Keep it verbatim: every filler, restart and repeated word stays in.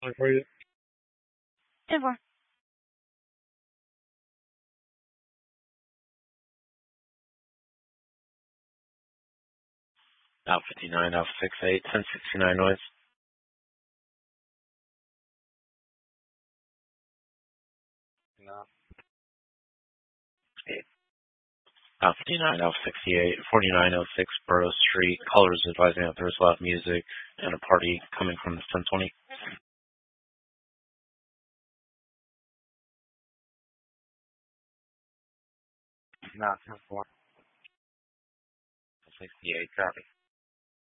Like for you? ten four. Alpha fifty-nine, Alpha sixty-eight, ten sixty-nine noise. No. Alpha fifty-nine, Alpha sixty-eight, forty-nine oh six Burroughs Street. Callers advising that there's loud music and a party coming from the ten twenty. Not ten four. sixty-eight, copy.